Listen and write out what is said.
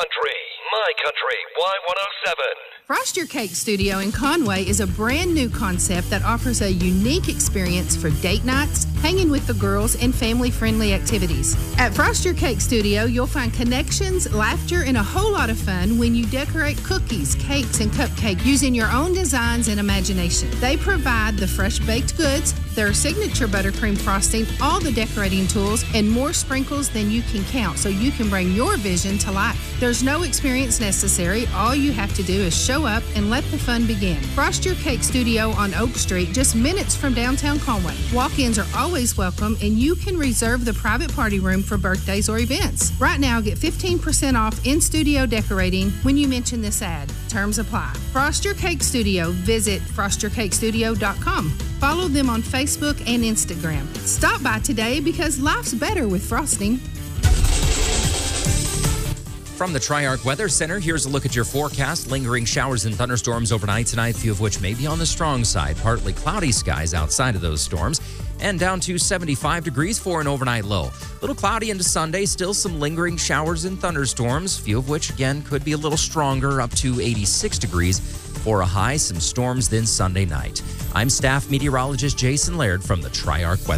country, my country, Y107. Frost Your Cake Studio in Conway is a brand new concept that offers a unique experience for date nights, hanging with the girls, and family-friendly activities. At Frost Your Cake Studio, you'll find connections, laughter, and a whole lot of fun when you decorate cookies, cakes, and cupcakes using your own designs and imagination. They provide the fresh baked goods, their signature buttercream frosting, all the decorating tools, and more sprinkles than you can count so you can bring your vision to life. There's no experience necessary. All you have to do is show up and let the fun begin. Frost Your Cake Studio on Oak Street, just minutes from downtown Conway. Walk-ins are always welcome, and you can reserve the private party room for birthdays or events. Right now, get 15% off in-studio decorating when you mention this ad. Terms apply. Frost Your Cake Studio. Visit frostyourcakestudio.com. Follow them on Facebook and Instagram. Stop by today because life's better with frosting. From the Triarch Weather Center, here's a look at your forecast. Lingering showers and thunderstorms overnight tonight, few of which may be on the strong side. Partly cloudy skies outside of those storms. And down to 75 degrees for an overnight low. Little cloudy into Sunday, still some lingering showers and thunderstorms, few of which, again, could be a little stronger, up to 86 degrees for a high. Some storms then Sunday night. I'm staff meteorologist Jason Laird from the Triarch Weather